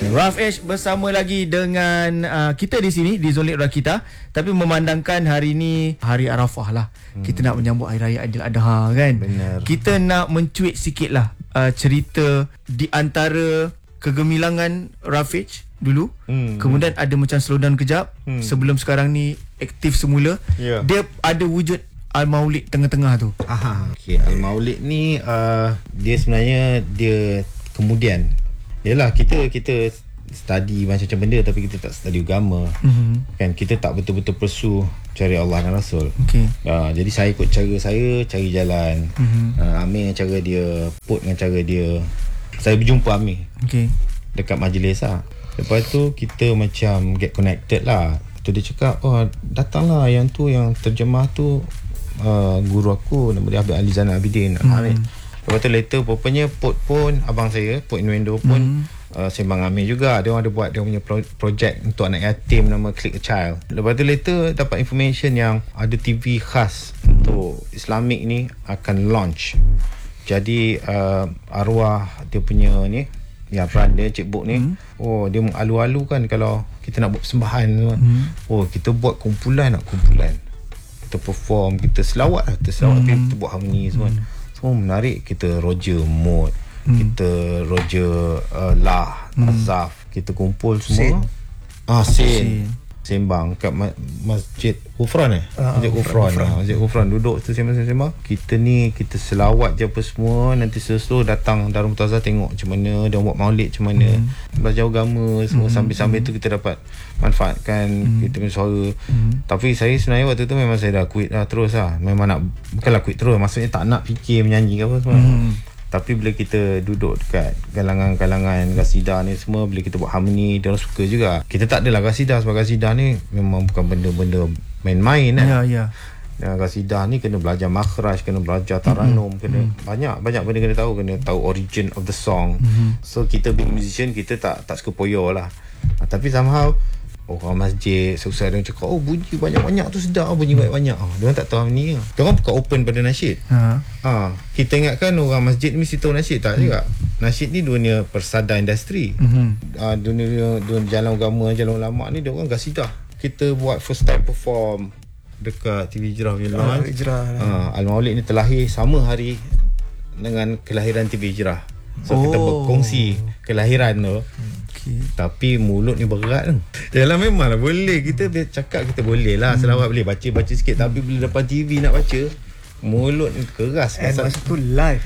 Raf H bersama lagi dengan kita di sini di Zon Lit Rakita. Tapi memandangkan hari ini hari Arafah lah, kita nak menyambut Hari Raya Aidiladha kan. Benar. Kita nak mencuit sikit lah cerita di antara kegemilangan Raf H dulu. Kemudian ada macam slow down kejap. Sebelum sekarang ni aktif semula. Dia ada wujud Al-Maulid tengah-tengah tu. Okay, Al-Maulid ni dia sebenarnya dia kemudian yalah kita study macam-macam benda tapi kita tak study agama. Kan kita tak betul-betul pursue cari Allah dan Rasul. Jadi saya ikut cara saya cari jalan. Amir dengan cara dia, Put dengan cara dia. Saya berjumpa Amir dekat majlis lah. Lepas tu kita macam get connected lah. Tu dia cakap, oh datanglah yang tu, yang terjemah tu guru aku nama dia Habib Ali Zainal Abidin Hamid. Lepas tu later rupanya Put pun, abang saya Put Innuendo pun sembang Amir juga. Dia orang ada buat dia punya projek untuk anak yatim nama Click a Child. Lepas tu later dapat information yang ada TV khas untuk Islamic ni akan launch. Jadi arwah dia punya ni, yang peran dia Cik Buk ni, dia mengalu-alu kan kalau kita nak buat persembahan. Kita buat kumpulan. Kita perform, kita selawat lah. Kita buat harmoni semua. Semua menarik. Kita Roger Mood, kita Roger Lah, Azaf, kita kumpul semua. Sin sembang kat Masjid Ghufran Masjid Ghufran duduk tu sembang. Kita selawat je apa semua. Nanti sesuatu datang Darul Murtazah tengok macam mana dia buat maulid, macam mana belajar agama semua. Sambil-sambil tu kita dapat manfaatkan kita punya suara. Tapi saya sebenarnya waktu tu memang saya dah quit lah terus lah. Memang nak, bukanlah quit terus, maksudnya tak nak fikir menyanyi ke apa semua. Tapi bila kita duduk dekat kalangan-kalangan qasidah ni semua, bila kita buat harmoni, dia orang suka juga. Kita tak adalah qasidah, sebab qasidah ni memang bukan benda-benda main-main kan. Qasidah ni kena belajar makhraj, kena belajar taranum, kena banyak benda kena tahu origin of the song. So kita being musician, kita tak suka poyo lah. Tapi somehow orang masjid susah dia cakap, bunyi banyak-banyak tu sedap, bunyi banyak-banyak. Dia orang tak tahu ni. Dia orang bukan open pada nasyid. Kita ingatkan orang masjid mesti tahu nasyid. Tak juga. Nasyid ni dunia persada industri. Dunia jalan agama, jalan ulama ni dia orang qasidah. Kita buat first time perform dekat TV Hijrah punya launch. Al-Maulid ni terlahir sama hari dengan kelahiran TV Hijrah. So kita berkongsi kelahiran tu. Tapi mulut ni berat tu. Yalah memanglah boleh kita cakap, kita boleh lah selawat, boleh baca sikit. Tapi bila depan TV nak baca, mulut ni keras. Masa tu live.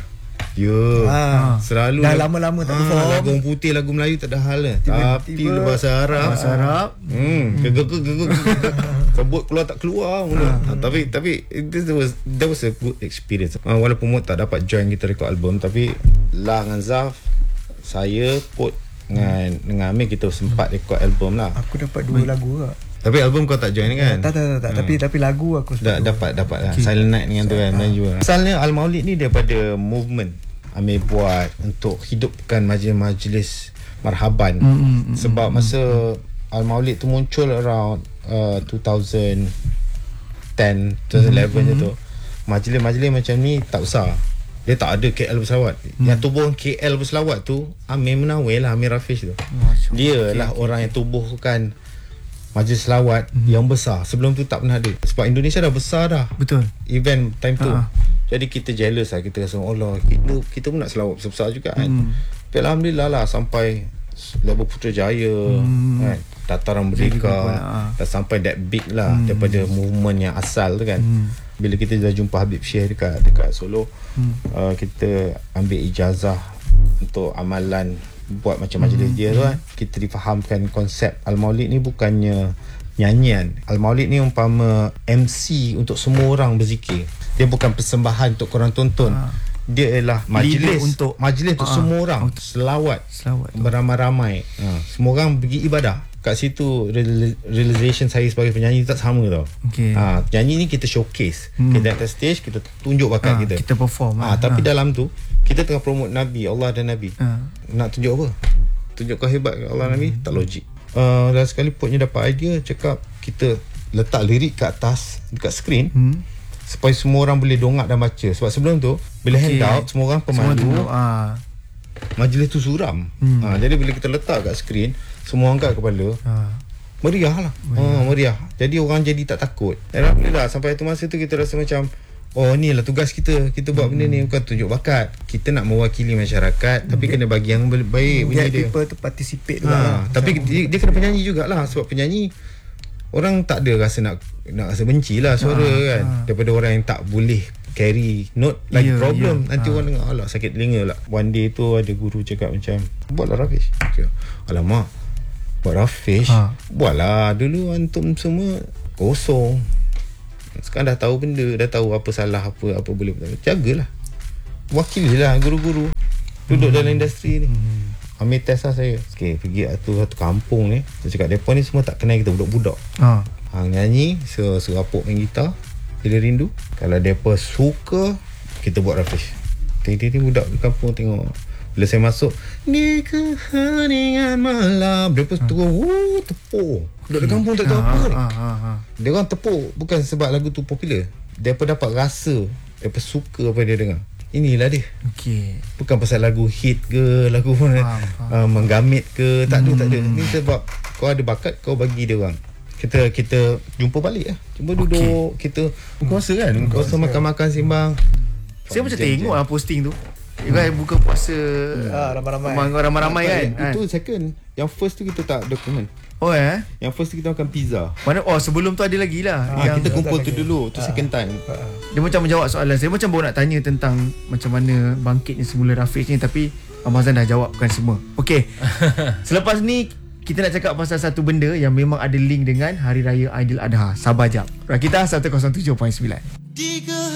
Selalu dah lama-lama tak perform. Lagu putih, lagu Melayu tak ada hal lah. Tapi bahasa Arab sebut keluar tak keluar. Tapi that was a good experience. Walaupun Mut tak dapat join kita record album, tapi Lah dengan Zaf, saya Put dengan Amir, kita sempat record album lah. Aku dapat 2 lagu lah. Tapi album kau tak join kan? Tak. Tapi lagu aku dapat lah. Silent Night dengan tu kan, dan juga. Asalnya Al-Maulid ni daripada movement Amir buat untuk hidupkan majlis marhaban. Sebab masa Al-Maulid tu muncul around 2010, 2011 tu, majlis macam ni tak besar. Dia tak ada KL berselawat. Yang tubuh KL berselawat tu Amir Munawir lah, Amir Rafish tu. Dia lah orang yang tubuhkan majlis selawat yang besar. Sebelum tu tak pernah ada. Sebab Indonesia dah besar dah. Betul. Event time tu. Jadi kita jealous lah. Kita rasa Allah, kita pun nak selawat besar-besar juga kan. Tapi Alhamdulillah lah sampai level Putrajaya kan, Dataran Merdeka, dah sampai that big lah. Daripada movement yang asal tu kan. Bila kita dah jumpa Habib Syekh dekat Solo, kita ambil ijazah untuk amalan buat macam majlis dia tu kan. Kita difahamkan konsep Al-Maulid ni bukannya nyanyian. Al-Maulid ni umpama MC untuk semua orang berzikir. Dia bukan persembahan untuk korang tonton. Dia ialah majlis untuk semua orang. Selawat beramai-ramai. Semua orang pergi ibadah. Kat situ realization saya sebagai penyanyi tak sama tau. Penyanyi ni kita showcase. Kita atas stage, kita tunjuk bakat kita. Kita perform. Tapi dalam tu kita tengah promote Nabi, Allah dan Nabi. Nak tunjuk apa? Tunjuk kau hebat Allah Nabi? Tak logik. Dan sekali Putnya dapat idea, cakap kita letak lirik kat atas dekat skrin, supaya semua orang boleh dongak dan baca. Sebab sebelum tu bila handout semua orang pemandu majlis tu suram. Jadi bila kita letak kat skrin, semua angkat kepala, meriah lah. Meriah. Jadi orang jadi tak takut. Alhamdulillah sampai tu masa tu kita rasa macam ni lah tugas kita. Kita buat benda ni bukan tunjuk bakat. Kita nak mewakili masyarakat, tapi kena bagi yang baik bunyi dia. People tu participate juga. Tapi dia kena penyanyi jugalah. Sebab penyanyi orang tak ada rasa nak rasa benci lah suara kan. Daripada orang yang tak boleh carry note lagi problem. Nanti orang dengar alah sakit telinga lah. One day tu ada guru cakap macam, buatlah Rafish. Alamak, buat Rafish? Buatlah, dulu antum semua kosong. Sekarang dah tahu benda, dah tahu apa salah, apa boleh betul. Jagalah, wakililah guru-guru duduk dalam industri ni. Ambil test lah saya. Okay, pergi satu kampung ni. Saya cakap, mereka ni semua tak kenal kita, budak-budak. Nyanyi, serapuk main gitar. Bila rindu, kalau mereka suka, kita buat Rafish. Tadi budak di kampung tengok. Bila saya masuk, ni keheningan malam, mereka turun, tepuk. Budak di kampung tak tahu apa ni. Dia orang tepuk bukan sebab lagu tu popular. Mereka dapat rasa, mereka suka apa dia dengar. Inilah dia. Bukan pasal lagu hit ke, lagu menggamit ke, tak ada. Ni sebab kau ada bakat, kau bagi dia orang. Kita jumpa balik lah. Cuma duduk, kita berkuasa kan, berkuasa makan-makan sembang. Saya macam tengok lah posting tu. Kan buka puasa ramai-ramai kan. Itu second. Yang first tu kita tak dokumen. Yang first tu kita makan pizza. Mana sebelum tu ada lagi lah. Kita kumpul tu dulu. Tu second time. Dia macam menjawab soalan saya. Macam baru nak tanya tentang macam mana bangkitnya semula Rafish ni, tapi Abang Azlan dah jawabkan semua. Okey. Selepas ni kita nak cakap pasal satu benda yang memang ada link dengan Hari Raya Aidiladha. Sabar jap. Rakita 107.9.